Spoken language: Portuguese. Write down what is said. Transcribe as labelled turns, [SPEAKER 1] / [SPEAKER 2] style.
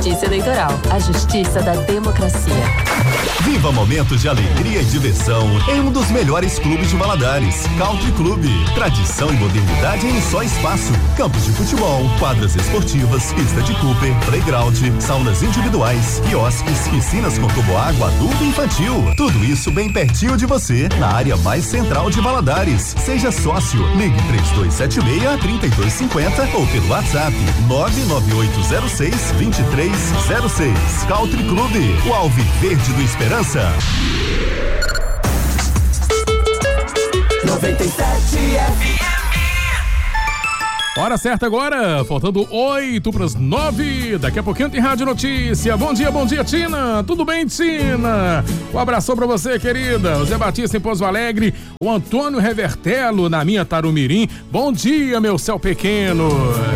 [SPEAKER 1] Justiça Eleitoral, a justiça da democracia.
[SPEAKER 2] Viva momentos de alegria e diversão em um dos melhores clubes de Valadares, Country Club. Tradição e modernidade em um só espaço. Campos de futebol, quadras esportivas, pista de Cooper, playground, saunas individuais, quiosques, piscinas com toboágua adulto e infantil. Tudo isso bem pertinho de você, na área mais central de Valadares. Seja sócio, ligue 3276-3250 ou pelo WhatsApp 99806-2306. Country Club, o Alviverde do Esperança.
[SPEAKER 3] 97 FM.
[SPEAKER 4] Hora certa agora, faltando 8:09. Daqui a pouquinho tem Rádio Notícia. Bom dia, Tina. Tudo bem, Tina? Um abração pra você, querida. O Zé Batista em Pouso Alegre, o Antônio Revertelo na minha Tarumirim. Bom dia, meu céu pequeno.